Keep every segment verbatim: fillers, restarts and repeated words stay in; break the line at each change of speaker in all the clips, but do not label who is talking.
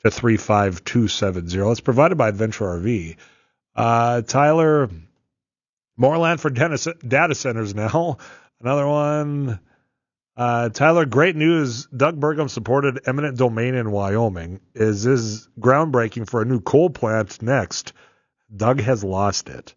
to three five two seven zero. It's provided by Adventure R V. Uh, Tyler, more land for data centers now. Another one. Uh, Tyler, great news. Doug Burgum supported eminent domain in Wyoming. Is this groundbreaking for a new coal plant next? Doug has lost it.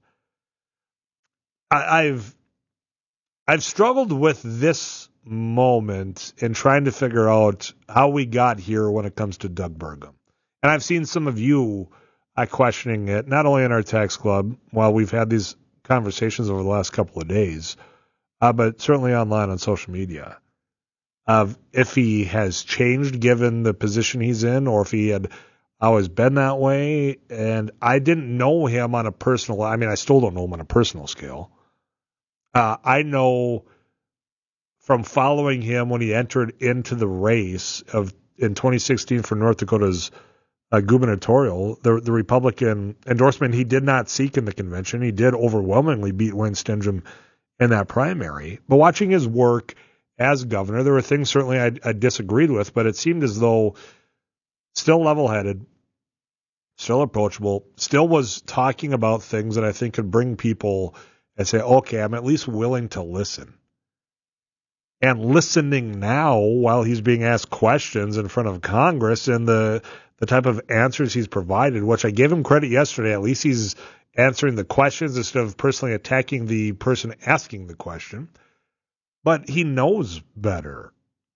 I, I've I've struggled with this moment in trying to figure out how we got here when it comes to Doug Burgum. And I've seen some of you uh, questioning it, not only in our text club, while we've had these conversations over the last couple of days, uh, but certainly online on social media, of if he has changed given the position he's in, or if he had always been that way. And I didn't know him on a personal, I mean, I still don't know him on a personal scale. Uh, I know from following him when he entered into the race of in twenty sixteen for North Dakota's uh, gubernatorial, the, the Republican endorsement he did not seek in the convention. He did overwhelmingly beat Wayne Stingham in that primary. But watching his work as governor, there were things certainly I, I disagreed with, but it seemed as though still level-headed, still approachable, still was talking about things that I think could bring people and say, okay, I'm at least willing to listen. And listening now while he's being asked questions in front of Congress and the the type of answers he's provided, which I gave him credit yesterday, at least he's answering the questions instead of personally attacking the person asking the question. But he knows better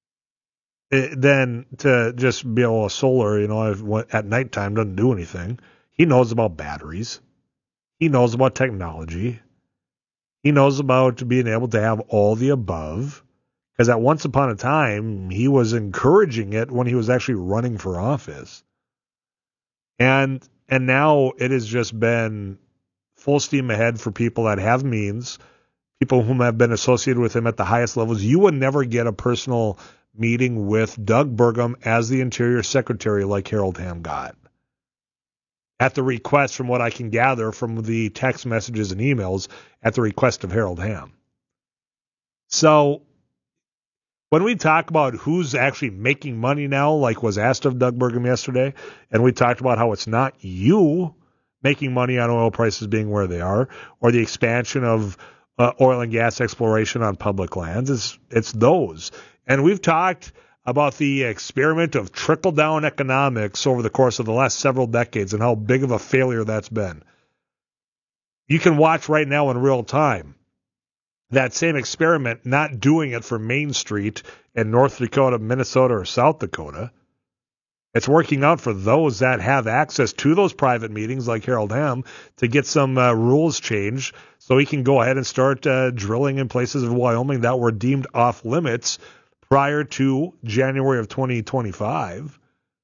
than to just be able to solar, you know, at nighttime doesn't do anything. He knows about batteries. He knows about technology. He knows about being able to have all the above. Because at once upon a time, he was encouraging it when he was actually running for office. And and now it has just been full steam ahead for people that have means, people whom have been associated with him at the highest levels. You would never get a personal meeting with Doug Burgum as the Interior Secretary like Harold Hamm got. At the request, from what I can gather from the text messages and emails, at the request of Harold Hamm. So when we talk about who's actually making money now, like was asked of Doug Burgum yesterday, and we talked about how it's not you making money on oil prices being where they are, or the expansion of uh, oil and gas exploration on public lands, it's, it's those. And we've talked about the experiment of trickle-down economics over the course of the last several decades and how big of a failure that's been. You can watch right now in real time that same experiment, not doing it for Main Street in North Dakota, Minnesota, or South Dakota. It's working out for those that have access to those private meetings like Harold Hamm to get some uh, rules changed so he can go ahead and start uh, drilling in places of Wyoming that were deemed off limits prior to January of twenty twenty-five.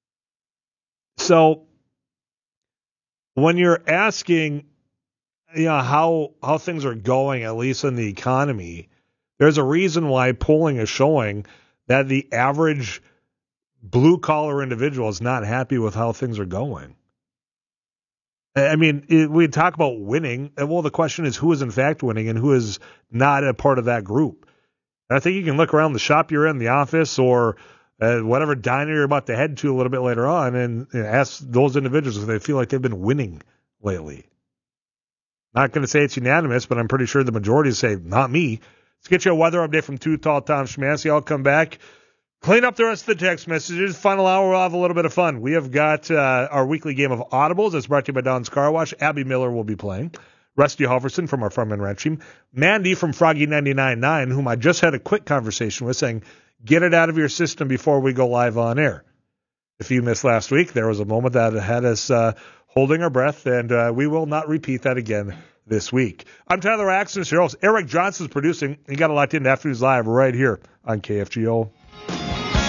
So when you're asking, you know, how how things are going, at least in the economy, there's a reason why polling is showing that the average blue-collar individual is not happy with how things are going. I mean, it, we talk about winning, and well, the question is who is in fact winning and who is not a part of that group. And I think you can look around the shop you're in, the office, or uh, whatever diner you're about to head to a little bit later on, and you know, ask those individuals if they feel like they've been winning lately. Not going to say it's unanimous, but I'm pretty sure the majority say, not me. Let's get you a weather update from Too Tall Tom Schmancy. I'll come back, clean up the rest of the text messages. Final hour, we'll have a little bit of fun. We have got uh, our weekly game of Audibles. That's brought to you by Don's Car Wash. Abby Miller will be playing. Rusty Halverson from our Farm and Ranch team. Mandy from Froggy ninety-nine point nine, whom I just had a quick conversation with, saying, get it out of your system before we go live on air. If you missed last week, there was a moment that had us uh, holding our breath, and uh, we will not repeat that again this week. I'm Tyler Axton. Eric Johnson's producing. You got a locked in to Afternoons Live right here on K F G O.